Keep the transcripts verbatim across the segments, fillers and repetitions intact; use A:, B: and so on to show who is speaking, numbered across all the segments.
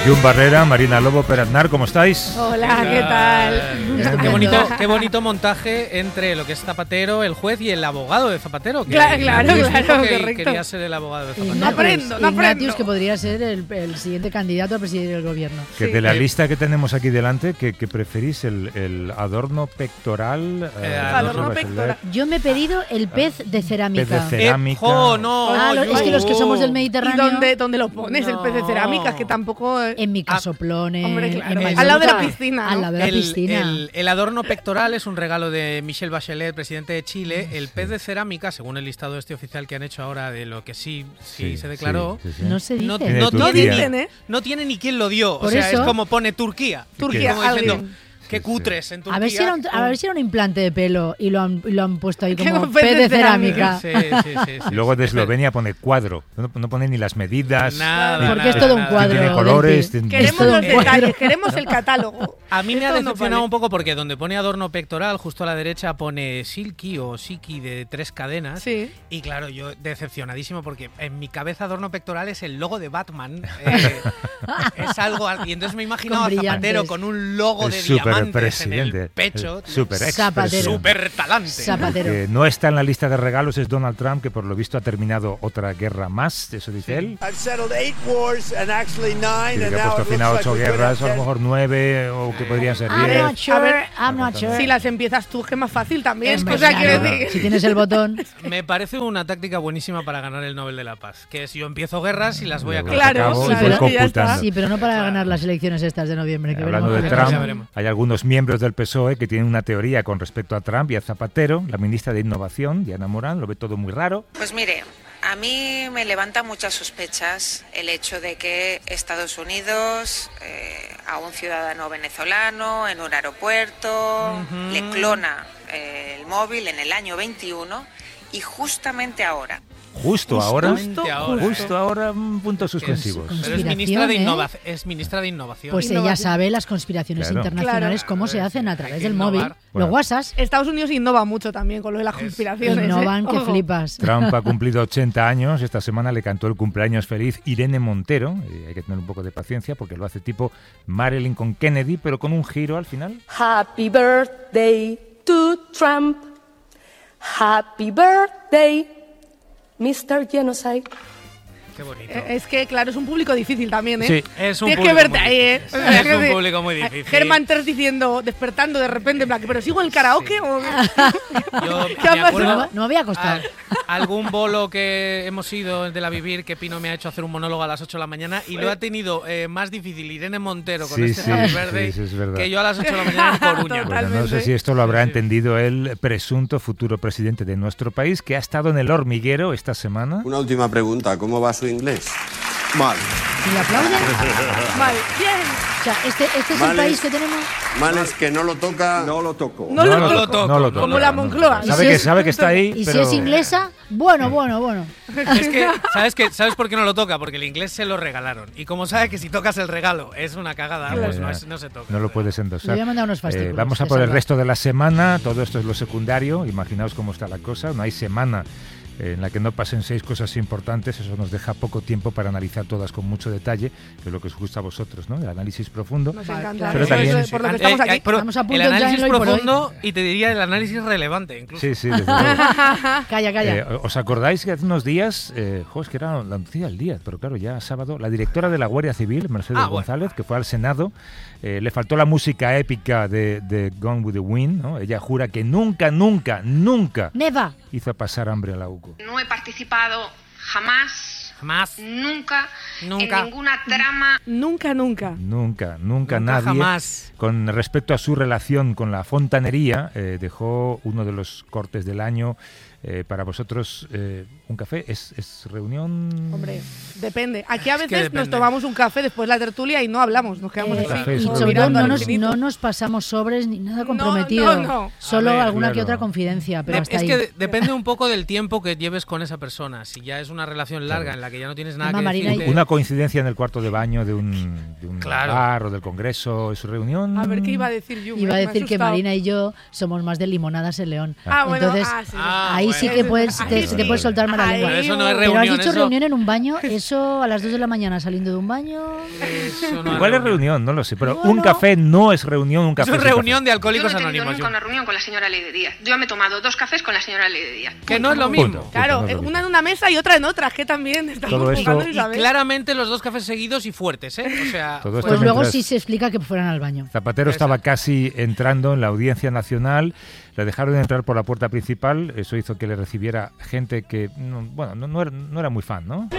A: Jun Barrera, Marina Lobo, Per Aznar, ¿cómo estáis?
B: Hola, ¿qué tal?
C: Qué bonito, qué bonito montaje entre lo que es Zapatero, el juez y el abogado de Zapatero. Que
B: claro, claro, claro,
C: que
B: correcto.
C: Quería ser el abogado de Zapatero.
B: No aprendo, no aprendo.
D: Ignatius, que podría ser el, el siguiente candidato a presidir el gobierno.
A: Que
B: Sí.
A: de la lista que tenemos aquí delante, ¿qué, qué preferís? ¿El, el adorno pectoral?
C: Eh,
B: adorno
A: no sé,
B: pectoral.
D: Yo me he pedido el pez de cerámica.
A: Pez de cerámica.
C: Eh, jo, no,
D: Ah, lo-
C: yo-
D: es que los que somos del
B: ¿Y
D: Mediterráneo,
B: dónde, dónde lo pones, el pez de
C: No.
B: cerámica? Es que tampoco...
D: en mi casoplone,
B: Hombre, claro.
D: en
C: Al lado de la
D: Mallorca,
B: piscina, ¿no?
D: Al lado de la
C: El,
D: piscina.
C: el- el adorno pectoral es un regalo de Michelle Bachelet, presidente de Chile. El pez de cerámica, según el listado este oficial que han hecho ahora de lo que sí, sí,
A: Sí,
C: se declaró,
A: sí, sí, sí.
D: No se dice.
C: no,
A: Tiene
C: no
A: Turquía.
B: No
C: tiene,
B: dicen, ¿eh?
C: no tiene ni quién lo dio.
D: Por
C: o sea,
D: eso-
C: es como pone Turquía.
B: Turquía,
C: Como diciendo,
B: alguien.
C: qué
A: Sí,
C: cutres en Turquía.
D: A ver, si era un, a ver si era un implante de pelo y lo han, y lo han puesto ahí
B: Que
D: como
B: no,
D: pez de cerámica.
C: Sí, sí, sí, sí,
A: Y luego de
C: sí.
A: Eslovenia pone cuadro, no, no pone ni las medidas.
C: Nada,
D: Porque
C: nada,
D: es todo un
C: nada.
D: cuadro.
A: Tiene colores.
D: Delphi.
A: tiene-
B: Queremos
D: todo
B: los
D: un cuadro.
B: detalles, queremos el catálogo.
C: A mí me ha
B: Esto no
C: decepcionado
B: vale.
C: un poco porque donde pone adorno pectoral, justo a la derecha pone Silky o Siki de tres cadenas.
B: Sí.
C: Y claro, yo decepcionadísimo porque en mi cabeza adorno pectoral es el logo de Batman. eh, es algo. Y entonces me he imaginado
D: Con
C: a Zapatero
D: brillantes.
C: con un logo
A: El
C: de diamantes en
A: superpresidente.
C: el pecho.
A: El super ex
D: Zapatero.
A: presidente.
C: Súper talante.
D: Zapatero.
A: Que no está en la lista de regalos es Donald Trump, que por lo visto ha terminado otra guerra más, eso dice él.
E: I've settled eight wars and actually nine,
A: Dice
E: and
A: que ha
E: now
A: puesto
E: it
A: fin a
E: looks
A: ocho
E: like we could
A: guerras, o a
E: have
A: lo
E: ten.
A: mejor nueve, o que podrían ser
D: I'm
A: diez.
D: not sure,
B: A ver,
D: I'm not sure.
B: Si las empiezas tú, que es más fácil también.
D: Hombre,
B: O sea,
D: claro,
B: quiero decir...
D: si tienes el botón.
C: Me parece una táctica buenísima para ganar el Nobel de la Paz. Que es yo empiezo guerras y las voy a
A: Luego
C: acabar.
B: Claro,
A: acabo y
B: claro,
A: voy
B: y ya está.
A: computando.
D: Sí, pero no para ganar las elecciones estas de noviembre. Que
A: Hablando de
D: veremos.
C: Ya
A: Trump,
C: veremos.
A: hay algunos miembros del P S O E que tienen una teoría con respecto a Trump y a Zapatero. La ministra de Innovación, Diana Morán, lo ve todo muy raro.
F: Pues mire, a mí me levanta muchas sospechas el hecho de que Estados Unidos eh, a un ciudadano venezolano en un aeropuerto le clona eh, el móvil en el año veintiuno y justamente ahora.
A: Justo ahora,
C: Justamente ahora.
A: justo ahora, mm, puntos suspensivos.
C: Pero es ministra de,
D: Conspiración, ¿eh?
C: innova- es ministra de Innovación.
D: Pues ella
B: Innovación.
D: sabe las conspiraciones
A: Claro.
D: internacionales,
B: Claro.
D: cómo se hacen a
C: Hay
D: través
C: que
D: del
C: innovar.
D: móvil.
A: Bueno.
D: Los WhatsApp
B: Estados Unidos innova mucho también con lo de las conspiraciones.
D: innovan
B: ¿eh?
D: que
B: Ojo.
D: flipas.
A: Trump ha cumplido ochenta años. Esta semana le cantó el cumpleaños feliz Irene Montero. Eh, hay que tener un poco de paciencia porque lo hace tipo Marilyn con Kennedy, pero con un giro al final.
G: Happy birthday to Trump. Happy birthday, mister Genocide.
C: Qué bonito.
B: Eh, Es que, claro, es un público difícil también, ¿eh?
A: Sí.
C: Es un
B: Tienes que
C: público
B: verte
C: muy
B: ahí, ¿eh?
C: difícil.
B: O sea,
C: Es
B: que
C: un
B: de-
C: público muy difícil.
B: Germán Terz diciendo, despertando de repente, en plan, ¿pero sigo en el karaoke o...?
C: Yo
B: ¿Qué ha
C: me acuerdo
D: No, no me había costado.
C: a- algún bolo que hemos ido de la Vivir que Pino me ha hecho hacer un monólogo a las ocho de la mañana y lo ha tenido eh, más difícil Irene Montero con
A: Sí,
C: este
A: sí,
C: Happy
A: sí,
C: Birthday
A: eso es verdad.
C: que yo a las ocho de la mañana en Coruña.
B: Total.
A: Bueno, no sé
B: Totalmente.
A: si esto lo habrá
C: Sí, sí.
A: entendido el presunto futuro presidente de nuestro país, que ha estado en el hormiguero esta semana.
H: Una última pregunta, ¿cómo va su inglés?
E: Mal.
D: ¿Y le aplauden?
B: Vale, bien.
D: O sea, este, este es
H: Mal
D: el país
H: es-
D: que tenemos.
H: Mal es que no lo toca.
E: No lo toco.
B: No, lo,
C: lo
B: toco.
C: toco.
A: no lo toco.
B: Como la Moncloa.
A: Sabe
D: si
A: que,
D: es-
A: sabe que está ahí,
D: Y
A: pero...
D: si es inglesa, bueno, bueno, bueno.
C: Es que, ¿sabes, qué? ¿Sabes por qué no lo toca? Porque el inglés se lo regalaron. Y como sabe que si tocas el regalo es una cagada, pues no, es- no se toca.
A: No lo puedes endosar.
D: Le voy a mandar unos fascículos
A: Eh, vamos a
D: de
A: por el
D: salvar.
A: resto de la semana. Todo esto es lo secundario. Imaginaos cómo está la cosa. No hay semana eh, en la que no pasen seis cosas importantes. Eso nos deja poco tiempo para analizar todas con mucho detalle, que es lo que os gusta a vosotros, ¿no? El análisis profundo.
B: Nos
D: Vale,
B: encanta.
D: claro.
A: Pero
B: Eso
A: también-
B: es por lo que
C: Eh,
B: estamos
C: eh,
B: aquí.
C: pero
D: Estamos a punto
C: el
D: ya en
C: análisis
D: el hoy por hoy.
C: profundo y te diría el análisis relevante incluso.
A: Sí, sí, desde luego.
D: Calla, calla.
A: Eh, ¿Os acordáis que hace unos días, eh, jo, es que era la noticia del día, pero claro, ya sábado, la directora de la Guardia Civil, Mercedes
C: Ah, bueno.
A: González, que fue al Senado, eh, le faltó la música épica de, de Gone with the Wind, ¿no? Ella jura que nunca, nunca, nunca
D: Neva.
A: hizo pasar hambre a la U C O.
F: No he participado jamás,
C: Jamás.
F: nunca,
C: Nunca.
F: en ninguna trama.
B: Nunca, nunca.
A: Nunca, nunca,
C: Nunca
A: nadie.
C: jamás.
A: Con respecto a su relación con la fontanería, eh, dejó uno de los cortes del año. Eh, para vosotros, eh, ¿un café es, es reunión?
B: Hombre, depende. Aquí a
C: Es que
B: veces nos
C: depende.
B: tomamos un café después de la tertulia y no hablamos, nos quedamos
D: Eh,
A: Café
B: así.
A: es
D: y
A: todo
D: sobre todo
B: mirando
D: no
B: al
D: nos,
B: infinito.
D: no nos pasamos sobres ni nada
B: No,
D: comprometido.
B: no, no.
D: Solo
C: A ver,
D: alguna que
A: claro.
D: otra confidencia, pero
C: De-
D: hasta
C: es
D: ahí.
C: que de- depende un poco del tiempo que lleves con esa persona. Si ya es una relación larga
A: Claro.
C: en la que ya no tienes nada
D: Además,
C: que
D: Marina,
C: decirte.
A: Una coincidencia en el cuarto de baño de un, de un
C: Claro.
A: bar o del congreso, ¿es reunión?
B: A ver qué iba a decir yo.
D: Iba a
B: me ha
D: decir que
B: asustado.
D: Marina y yo somos más de limonadas en León.
B: Ah, bueno,
D: Entonces,
B: ah, sí.
C: Ah,
D: ahí
C: bueno.
D: sí que puedes, te,
B: Ahí
D: te
B: sí.
D: puedes soltar mala
B: Ahí,
D: lengua.
C: Pero eso no es
D: Pero
C: reunión.
D: has dicho
C: eso,
D: reunión en un baño, eso a las dos de la mañana saliendo de un baño.
C: eso no
A: Igual es reunión, no lo sé, pero
B: No,
A: un
B: no.
A: café no es reunión, un café
C: Eso es
A: es un
C: reunión
A: café.
C: de Alcohólicos
I: Yo no he tenido
C: Anónimos.
I: nunca
C: yo.
I: una reunión con la señora Ley Díaz. Yo me he tomado dos cafés con la señora Ley Díaz.
C: Que no es lo
A: Punto.
C: mismo.
B: Claro,
A: no es
B: eh,
A: lo
B: una
A: mismo.
B: en una mesa y otra en otra, que también estamos
A: Todo esto-
B: jugando,
C: Y
B: Isabel.
C: claramente los dos cafés seguidos y fuertes, ¿eh? O sea,
A: Todo esto
D: Pues luego
A: mientras-
D: sí se explica que fueran al baño.
A: Zapatero estaba casi entrando en la Audiencia Nacional, le dejaron entrar por la puerta principal, eso hizo que le recibiera gente que, no, bueno, no, no era, no era muy fan, ¿no?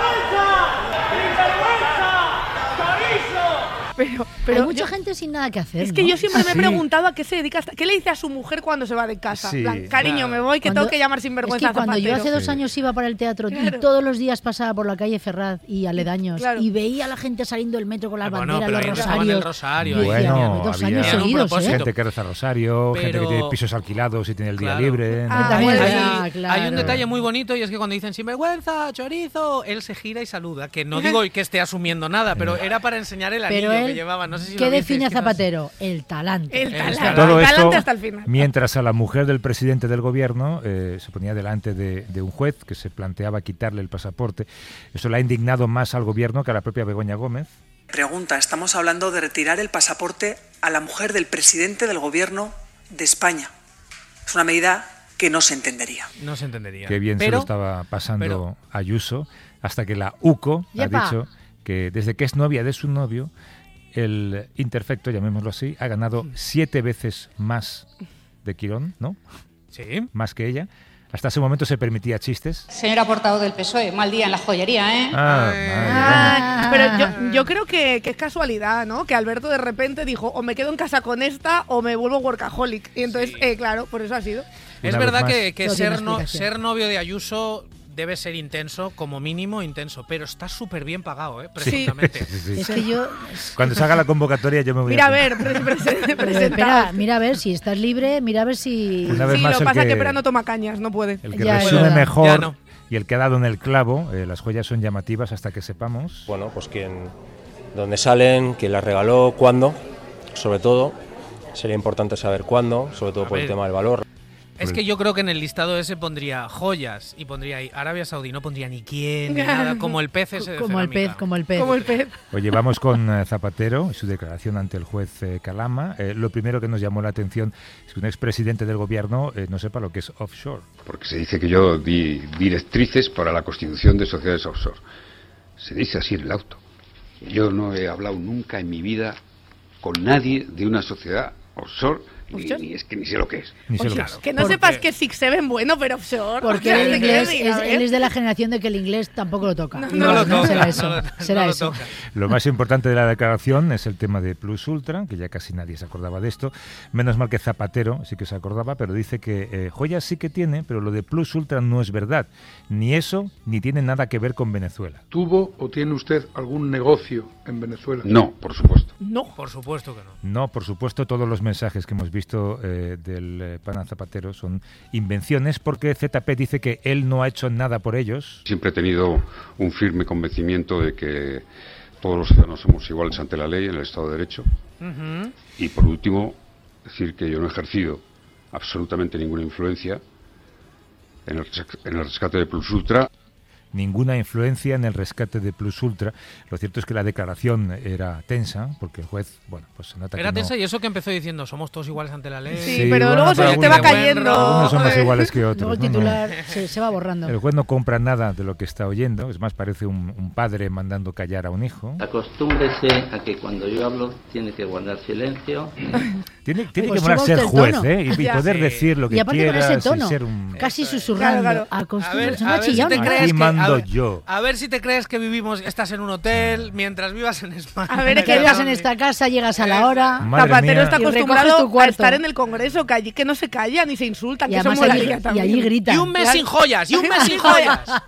B: Pero, pero
D: Hay mucha
B: yo-
D: gente sin nada que hacer.
B: es que
D: ¿no?
B: yo siempre me he
A: Sí.
B: preguntado a qué se dedica, hasta- qué le dice a su mujer cuando se va de casa.
A: Sí,
B: En plan, cariño,
C: claro.
B: me voy, que
D: Cuando-
B: tengo que llamar sin vergüenza
D: Es que cuando
B: a
D: yo
B: Zapatero.
D: hace dos
A: Sí.
D: años iba para el teatro
B: Claro.
D: y todos los días pasaba por la calle Ferraz y aledaños
B: Claro.
D: y veía a la gente saliendo del metro con las
C: Ah, bueno,
D: banderas,
C: pero
D: los
C: ahí estaban el
D: rosarios.
C: rosario.
D: Yo
C: ahí.
D: decía,
A: Bueno,
D: dos
A: había-
D: años
C: Tenían un
D: seguidos,
C: propósito.
D: ¿eh?
A: Gente que reza rosario, gente que
C: Pero-
A: tiene pisos alquilados y tiene el día
C: Claro.
A: libre. ¿no?
B: Ah,
D: También
B: bueno,
D: es
C: hay,
D: verdad,
C: hay
D: claro.
C: un detalle muy bonito y es que cuando dicen sinvergüenza, chorizo, él se gira y saluda. Que no digo que esté asumiendo nada, pero era para enseñar el anillo
D: Pero
C: que
D: él,
C: llevaba. No sé si
D: ¿qué
C: lo visteis,
D: define a
C: quizás.
D: Zapatero? El talante.
B: El
C: El
B: talante,
C: talante.
A: Todo
B: el
A: esto,
B: talante hasta el final.
A: mientras a la mujer del presidente del gobierno eh, se ponía delante de, de un juez que se planteaba quitarle el pasaporte. Eso le ha indignado más al gobierno que a la propia Begoña Gómez.
J: Pregunta, estamos hablando de retirar el pasaporte a la mujer del presidente del gobierno de España. Es una medida que no se entendería.
C: No se entendería.
A: Qué bien se
C: Pero-
A: lo estaba pasando
C: pero-
A: Ayuso, hasta que la U C O ha
D: Yepa.
A: dicho que desde que es novia de su novio, el interfecto, llamémoslo así, ha ganado siete veces más de Quirón, ¿no?
C: Sí.
A: Más que ella. Hasta ese momento se permitía chistes.
I: Señora portavoz del P S O E, mal día en la joyería, ¿eh?
A: Ah,
C: Ay.
A: vale,
B: Ah, pero yo, yo creo que, que es casualidad, ¿no? Que Alberto de repente dijo, o me quedo en casa con esta o me vuelvo workaholic. Y entonces,
C: Sí.
B: eh, claro, por eso ha sido.
C: Es
A: Una vez
C: verdad
A: más.
C: que, que
D: Todo tiene
C: ser, no-
D: explicación.
C: ser novio de Ayuso debe ser intenso, como mínimo intenso, pero está súper bien pagado, ¿eh? Presuntamente.
A: Sí, sí,
D: Es
A: sí.
D: que yo...
A: Cuando salga la convocatoria yo me voy
B: Mira a
A: apuntar.
B: ver, pre- pre-
D: Pero
B: presentado.
D: espera, mira a ver si estás libre, mira a ver si...
A: Una vez
B: Sí,
A: más
B: lo
A: el
B: que pasa es
A: que-
B: que Pera no toma cañas, no puede.
A: El que
D: Ya, es
A: resume
D: verdad.
A: mejor
C: Ya no.
A: y el que ha dado en el clavo, eh, las joyas son llamativas hasta que sepamos.
K: Bueno, pues quién, dónde salen, quién las regaló, cuándo, sobre todo. Sería importante saber cuándo, sobre todo
C: A
K: por el
C: ver.
K: tema del valor.
C: Es que yo creo que en el listado ese pondría joyas y pondría ahí Arabia Saudí, no pondría ni quién, ni nada, como el pez ese de
D: Como el
C: cerámica.
D: pez, como el pez.
B: Como el pez.
A: Oye, vamos con eh, Zapatero y su declaración ante el juez eh, Calama. Eh, lo primero que nos llamó la atención es que un expresidente del gobierno eh, no sepa lo que es offshore.
L: Porque se dice que yo di directrices para la constitución de sociedades offshore. Se dice así en el auto. Yo no he hablado nunca en mi vida con nadie de una sociedad offshore, ni,
B: ¿Offshore?
L: ni es que ni sé lo que es.
A: Ni sé lo
B: Oye,
A: que es.
B: que no
C: ¿Por
B: sepas
C: qué?
B: que Six Seven bueno, pero offshore.
D: Porque
B: O sea,
D: el
B: ¿qué
D: inglés,
B: quieres decir?
D: es,
B: A ver.
D: él es de la generación de que el inglés tampoco lo toca.
C: No lo toca,
D: será eso.
C: no lo-
D: será
C: no lo
D: eso.
C: toca.
A: Lo más importante de la declaración es el tema de Plus Ultra, que ya casi nadie se acordaba de esto. Menos mal que Zapatero sí que se acordaba, pero dice que eh, joyas sí que tiene, pero lo de Plus Ultra no es verdad. Ni eso, ni tiene nada que ver con Venezuela.
M: ¿Tuvo o tiene usted algún negocio en Venezuela?
L: No, por supuesto.
B: No.
C: Por supuesto que no.
A: No, por supuesto, todos los mensajes que hemos visto eh, del eh, pana Zapatero son invenciones, porque Z P dice que él no ha hecho nada por ellos.
L: Siempre he tenido un firme convencimiento de que todos los ciudadanos somos iguales ante la ley en el Estado de Derecho.
C: Ujú.
L: Y por último, decir que yo no he ejercido absolutamente ninguna influencia en el, res- en el rescate de Plus Ultra.
A: Ninguna influencia en el rescate de Plus Ultra. Lo cierto es que la declaración era tensa, porque el juez, bueno, pues se nota
C: Era
A: que no...
C: tensa y eso que empezó diciendo, somos todos iguales ante la ley.
B: Sí,
A: Sí,
B: pero
A: bueno,
B: luego se
A: pero
B: te va
A: algunos-
B: cayendo.
A: Algunos son más
B: Joder.
A: iguales que
D: Luego
A: otros.
D: el
A: ¿no? No.
D: titular se, se va borrando.
A: El juez no compra nada de lo que está oyendo, es más, parece un, un padre mandando callar a un hijo.
N: Acostúmbrese a que cuando yo hablo tiene que guardar silencio.
A: Tiene, tiene
D: Pues
A: que molar
D: suba
A: ser
D: usted el
A: juez,
D: tono.
A: ¿eh? Y, y
B: Ya.
A: poder
C: Sí.
A: decir lo que
D: Y aparte con
A: quiera
D: ese tono,
A: sin ser un...
D: casi susurrando.
B: Claro, claro.
C: A ver,
D: Acostúmbrese,
C: a
D: una
C: ver si te
D: chillona.
C: crees
A: Aquí
C: que, a
A: mando
C: ver,
A: yo.
C: a ver si te crees que vivimos, estás en un hotel mientras vivas en España.
B: A ver, es
D: Que vivas en esta casa, llegas a la hora.
A: Madre
B: Zapatero
A: mía.
B: está
D: Y recoges
B: acostumbrado
D: tu cuarto.
B: a estar en el Congreso, que allí que no se callan ni se insultan,
D: Y
B: que eso
D: además allí,
B: molaría
D: y
B: también.
D: allí gritan.
C: Y un mes sin joyas, y un mes sin joyas.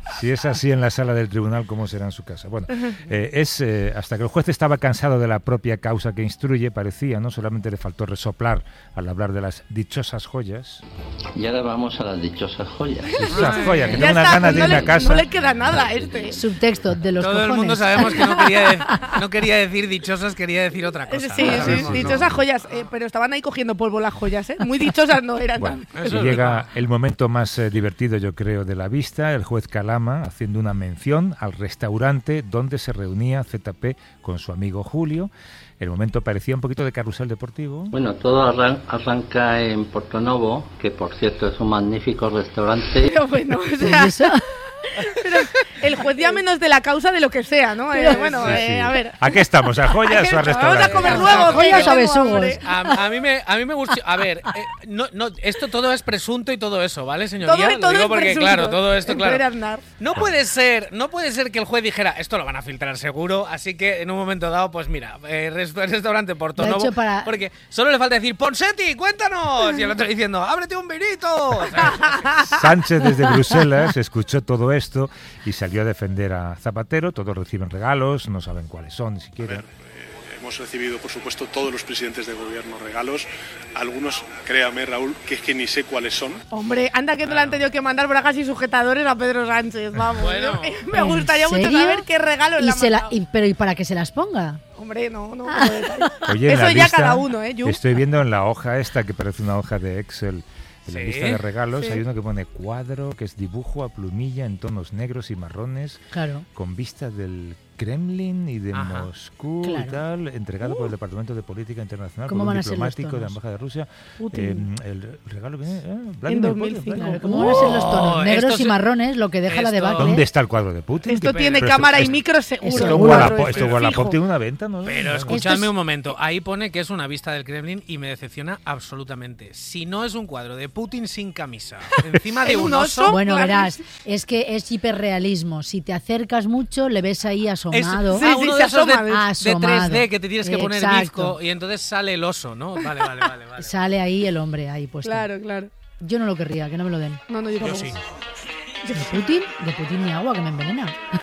A: Si es así en la sala del tribunal, ¿cómo será en su casa? Bueno, eh, es eh, hasta que el juez estaba cansado de la propia causa que instruye, parecía, ¿no? Solamente le faltó resoplar al hablar de las dichosas joyas.
N: Y ahora vamos a las dichosas joyas.
A: Esas joyas, que
B: Ya
A: tengo unas
B: está,
A: ganas
B: pues
A: de
B: no
A: ir a
B: le-
A: casa.
B: No le queda nada a este.
D: Subtexto de los
C: Todo
D: cojones.
C: el mundo sabemos que no quería, de- no quería decir dichosas, quería decir otra
B: Sí,
C: cosa.
B: sí,
C: Lo
B: sí,
C: sabemos,
B: dichosas
C: ¿no?
B: joyas, eh, pero estaban ahí cogiendo polvo las joyas, ¿eh? Muy dichosas no eran.
A: Bueno,
B: tan-
A: y llega el momento más eh, divertido, yo creo, de la vista, el juez Calama haciendo una mención al restaurante donde se reunía Z P con su amigo Julio. El momento parecía un poquito de carrusel deportivo.
N: Bueno, todo arran- arranca en Portonovo, que por cierto es un magnífico restaurante.
B: Pero bueno, o sea, pero el juez ya menos de la causa de lo que sea, ¿no? Eh, bueno,
A: Sí,
B: eh,
A: sí.
B: a ver.
A: ¿A qué estamos? ¿A joyas o a
B: Vamos
A: restaurante?
B: a comer luego,
D: Joyas
B: que
D: o
B: tengo
D: besugos.
B: hambre.
C: A, a mí me, a mí me gusta. A ver, eh, no, no, esto todo es presunto y todo eso, ¿vale, señoría?
B: Todo,
C: Lo
B: todo
C: digo
B: es
C: porque,
B: presunto.
C: claro, todo esto,
B: El
C: claro.
B: poder Aznar.
C: No puede ser, no puede ser que el juez dijera, esto lo van a filtrar seguro, así que en un momento dado, pues mira, eh, resta- restaurante Porto
D: Lo ha
C: Novo,
D: hecho para-
C: porque solo le falta decir, Ponseti, cuéntanos, y el otro diciendo, ábrete un vinito. O sea,
A: Sánchez desde Bruselas escuchó todo esto y salió a defender a Zapatero. Todos reciben regalos, no saben cuáles son ni siquiera.
O: Hemos recibido, por supuesto, todos los presidentes de gobierno regalos. Algunos, créame, Raúl, que es que ni sé cuáles son.
B: Hombre, anda que no le han tenido que mandar bragas y sujetadores a Pedro Sánchez, vamos.
C: Bueno.
B: ¿no? Me gustaría
D: ¿En
B: mucho
D: serio?
B: saber qué regalo le
D: Y
B: han
D: se la,
B: mandado.
D: y- pero ¿y para que se las ponga?
B: Hombre, no, no. no detalle.
A: Oye, en
B: Eso
A: la
B: ya
A: lista,
B: cada uno, ¿eh? Yu?
A: Estoy viendo en la hoja esta, que parece una hoja de Excel, en la
C: Sí.
A: lista de regalos,
B: Sí.
A: hay uno que pone cuadro, que es dibujo a plumilla en tonos negros y marrones,
D: Claro.
A: con vista del Kremlin y de
C: Ajá.
A: Moscú y
D: Claro.
A: tal, entregado por el Departamento de Política Internacional
D: ¿Cómo
A: por un
D: van a ser los
A: diplomático de la
D: tonos?
A: Embajada de Rusia.
B: Putin.
A: Eh, el regalo viene eh,
B: En
A: Vladimir
B: dos
A: Putin,
B: mil cinco.
A: Vladimir
D: Claro,
A: Putin.
D: ¿cómo van a ser los
C: Oh,
D: tonos? Negros
C: esto
D: y
C: se-
D: marrones, lo que deja la
C: esto-
D: debacle.
A: ¿Dónde está el cuadro de Putin?
B: Esto
A: ¿Qué-
B: tiene
A: pero
B: cámara y
A: esto-
B: micro seguro.
A: Esto
B: el
A: en
B: cuadro
A: Wallapop,
B: este,
A: esto en Wallapop
B: fijo.
A: tiene una venta, ¿no?
C: Pero
A: No,
C: escuchadme
D: Esto es-
C: un momento, ahí pone que es una vista del Kremlin y me decepciona absolutamente. Si no es un cuadro de Putin sin camisa, encima de
B: ¿En
C: un
B: un
C: oso,
B: oso?
D: Bueno,
B: Claro.
D: verás, es que es hiperrealismo. Si te acercas mucho, le ves ahí
C: es
D: asomado.
B: Sí,
C: ah,
B: sí,
C: uno
B: se
C: de esos de,
B: asoma.
C: de
D: Asomado.
C: tres D que te tienes que poner
D: Exacto.
C: bizco y entonces sale el oso, ¿no? Vale, vale, vale. vale.
D: Sale ahí el hombre ahí puesto.
B: Claro, claro.
D: Yo no lo querría, que no me lo den.
B: No, no, yo
C: Yo
B: tampoco.
C: sí.
D: ¿De Putin? De Putin ni agua, que me envenena.